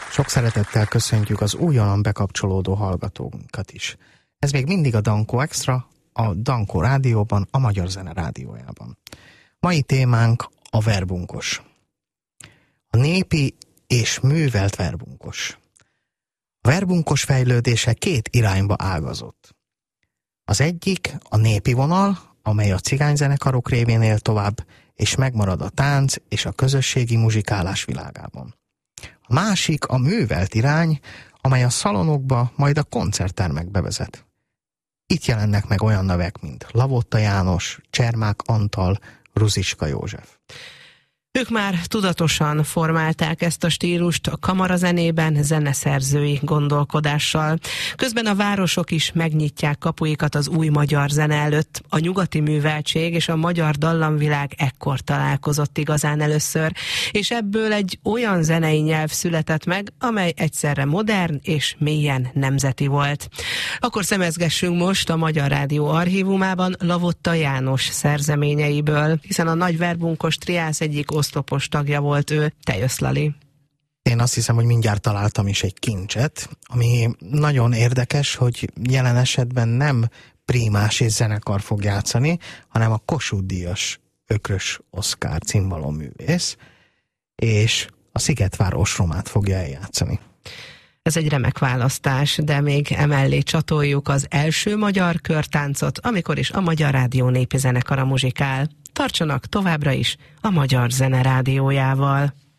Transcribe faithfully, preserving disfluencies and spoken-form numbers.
Sok szeretettel köszöntjük az újonnan bekapcsolódó hallgatónkat is. Ez még mindig a Dankó Extra, a Dankó Rádióban, a Magyar Zene Rádiójában. Mai témánk a verbunkos. A népi és művelt verbunkos. A verbunkos fejlődése két irányba ágazott. Az egyik a népi vonal, amely a cigányzenekarok révén él tovább, és megmarad a tánc és a közösségi muzsikálás világában. A másik a művelt irány, amely a szalonokba, majd a koncerttermekbe vezet. Itt jelennek meg olyan nevek, mint Lavotta János, Csermák Antal, Ruzicska József. Ők már tudatosan formálták ezt a stílust a kamarazenében, zeneszerzői gondolkodással. Közben a városok is megnyitják kapuikat az új magyar zene előtt. A nyugati műveltség és a magyar dallamvilág ekkor találkozott igazán először, és ebből egy olyan zenei nyelv született meg, amely egyszerre modern és mélyen nemzeti volt. Akkor szemezgessünk most a Magyar Rádió archívumában Lavotta János szerzeményeiből, hiszen a nagy verbunkos triász egyik oszlopos tagja volt ő. Te jössz, Lali. Én azt hiszem, hogy mindjárt találtam is egy kincset, ami nagyon érdekes, hogy jelen esetben nem prímás és zenekar fog játszani, hanem a Kossuth-díjas Ökrös Oszkár cimbaloművész, és a Szigetvár ostromát fogja eljátszani. Ez egy remek választás, de még emellé csatoljuk az első magyar körtáncot, amikor is a Magyar Rádió népi zenekara muzsikál. Tartsanak továbbra is a Magyar Zene Rádiójával.